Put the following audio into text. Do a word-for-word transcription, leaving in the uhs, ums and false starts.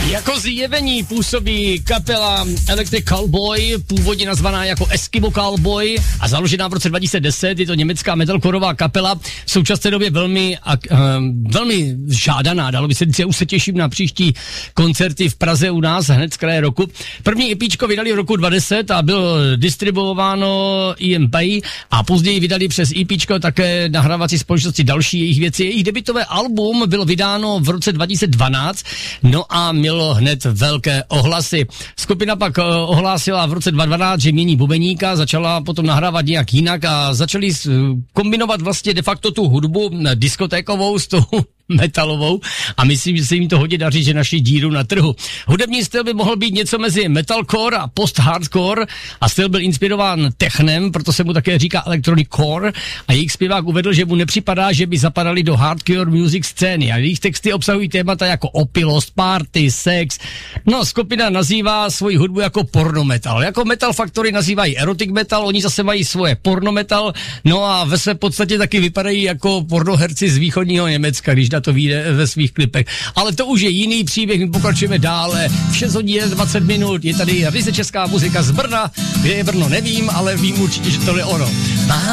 Jako zjevení působí kapela Electric Callboy, původně nazvaná jako Eskimo Callboy a založená v roce dva tisíce deset. Je to německá metalcoreová kapela, v současné době velmi, uh, velmi žádaná, dalo by se říct. Já už se těším na příští koncerty v Praze u nás hned z kraje roku. První EPčko vydali v roku dva tisíce deset a bylo distribuováno E M P a později vydali přes EPčko také nahrávací společnosti další jejich věci. Jejich debutové album bylo vydáno v roce dva tisíce dvanáct, no a mělo hned velké ohlasy. Skupina pak uh, ohlásila v roce dva tisíce dvanáct, že mění bubeníka, začala potom nahrávat nějak jinak a začali uh, kombinovat vlastně de facto tu hudbu diskotékovou s tou metalovou a myslím, že se jim to hodně daří, že naši díru na trhu. Hudební styl by mohl být něco mezi metalcore a post-hardcore a styl byl inspirován technem, proto se mu také říká electronic core a jejich zpěvák uvedl, že mu nepřipadá, že by zapadali do hardcore music scény a jejich texty obsahují témata jako opilost, party, sex. No, skupina nazývá svoji hudbu jako porno metal. Jako Metal Factory nazývají erotic metal, oni zase mají svoje porno metal, no a ve své podstatě taky vypadají jako pornoherci z východního Německa, když to vyjde ve svých klipech. Ale to už je jiný příběh, my pokračujeme dále. V šest hodin dvacet minut je tady ryze česká muzika z Brna. Kde je Brno, nevím, ale vím určitě, že to je ono.